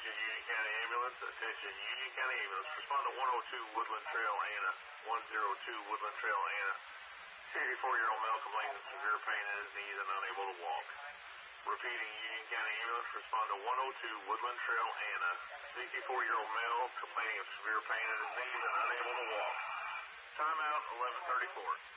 Attention Union County Ambulance. Attention Union County Ambulance. Respond to 102 Woodland Trail, Anna. 102 Woodland Trail, Anna. 64-year-old male complaining of severe pain in his knees and unable to walk. Repeating, Union County Ambulance. Respond to 102 Woodland Trail, Anna. 64-year-old male complaining of severe pain in his knees and unable to walk. Timeout 11:34.